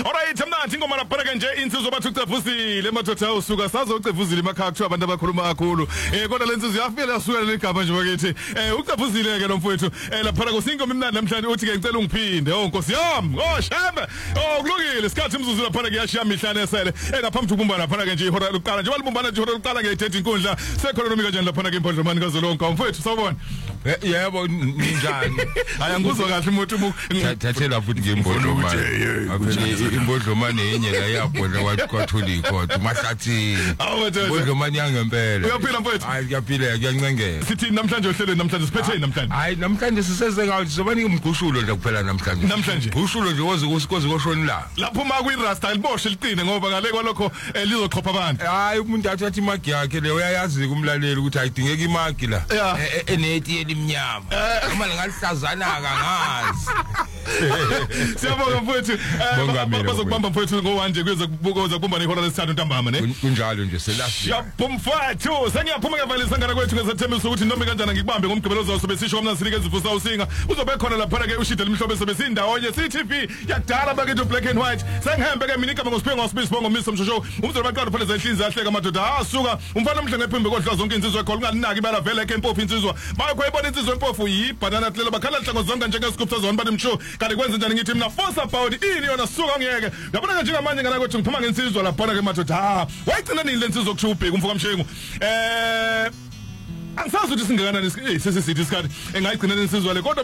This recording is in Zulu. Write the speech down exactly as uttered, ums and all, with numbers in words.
Alright, mnandi ingoma lapha ke nje insizwa bathi ucevuzile madoda usuka sazocevuzile emakhaya kuthiwa abantu abakhuluma kakhulu. Eh kodwa lensizwa yafika yasuka leligaba nje bakithi. Eh ucevuzile ke lo mfowethu. Eh lapha kusinko imnandi namhlanje uthi ke ngicela ungiphinde. Oh Nkosi yami. Oh Shembe. Oh kulungile isikhathi imzuzu lapha ke yashiya mihlane esele. Eh ngaphambi ukubumbana lapha ke nje ihora lokuqala nje balibumbana nje ihora lokuqala ngeyithethe inkundla. Sekhona nomika kanjani lapha ke impondlo mani kazolonke mfowethu sawubona. Yebo ninjani ayangizwa kahle umuntu thathela futhi ngembodlo manje akuthi imbodlo manje yenye la yabhodla wathi kwathola ikhotho mahlathini imbodlo manje yangempela uyaphila mfowethu hayi kuyaphila kuyancengela sithi namhlanje ohlelweni namhlanje siphethe namhlanje hayi namhlanje siseze ngathi sobanika umgushulo nje kuphela namhlanje namhlanje umgushulo nje woze kusikoze koshoni la lapho uma kuyirasta liboshe liqine ngoba ngale kwalokho lizochopha abantu hayi umuntu athi athi imagi yakhe le uyayazi kumlaleli ukuthi ayidingeka imagi la eneti elimnyama uma ngalihlazana kangazi siyabonga mfowethu bazokubamba mfowethu ngo nje kuze kubukoza kubamba nehora lesithathu ntambama ne kunjalo nje selasi yabo mfowethu sengiyaphuma ngevalisa ngana kwethu ngezathembiso ukuthi noma kanjani ngikubambe ngomgqibelo ozobe sisho kwamna silike zivusa usinga uzobe khona lapha ke ushide lemhlobo sebesindawonye C T V yakudala bakithi black and white sengihambe ke mina igama ngosiphengo ngosibisi bongo Miss Mshosho umzolo baqala phela zenhlinza ahleka madoda asuka umfana omhlenge ephimbe kodla zonke insizwe ekhola ungalinaki bala vele ke impofu insizwa bayikho ibona insizwe impofu yibanana hlelo bakhala hlango zonke njengesigubhu sezona bani msho kanti kwenza njani ngithi mina force about ini yona suka ngiyeke yabona njengamanje ngana kwethu ngiphuma ngensizwa lapha ke madoda ha wayigcina nini lensizwa kusho ubheka umfoka mshengu eh angisazi ukuthi singakanani sesisithi isikhathi engayigcina lensizwa le kodwa